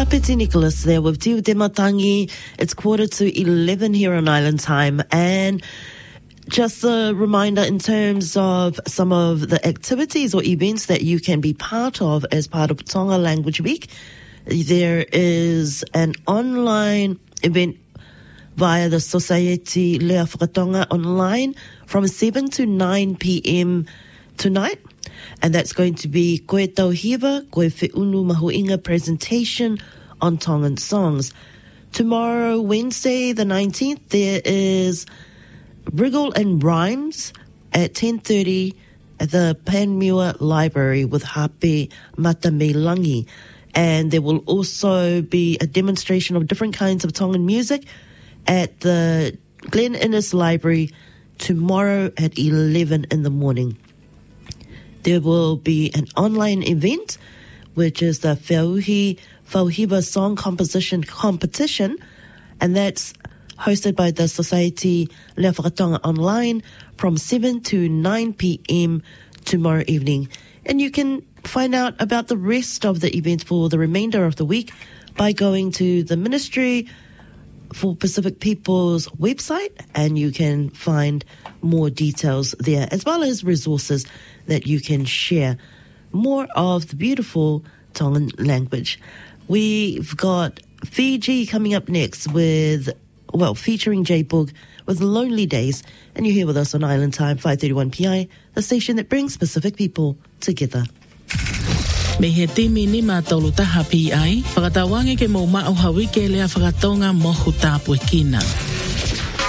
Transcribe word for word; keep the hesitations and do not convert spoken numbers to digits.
Kapiti Nicholas there with Tiu Te Matangi. It's quarter to eleven here on Island Time, and just a reminder in terms of some of the activities or events that you can be part of as part of Tonga Language Week. There is an online event via the Society Lea Whakatonga online from seven to nine p.m. tonight. And that's going to be Koe Tauhiwa, Koe Whiunu Mahuinga presentation on Tongan songs. Tomorrow, Wednesday the nineteenth, there is Wriggle and Rhymes at ten thirty at the Panmure Library with Hape Matamelangi. And there will also be a demonstration of different kinds of Tongan music at the Glen Innes Library tomorrow at eleven in the morning. There will be an online event, which is the Whauhi Whauhiwa Song Composition Competition, and that's hosted by the Society Lea Whakatonga online from seven to nine p.m. tomorrow evening. And you can find out about the rest of the event for the remainder of the week by going to the Ministry for Pacific People's website, and you can find more details there, as well as resources that you can share more of the beautiful Tongan language. We've got Fiji coming up next with, well, featuring J Boog with Lonely Days, and you're here with us on Island Time, five thirty-one P I, the station that brings Pacific people together. Me he timi ni mātaulu taha P I, whakatawange ke mō mao hawi ke Lea Whakatonga mohu tāpue kina.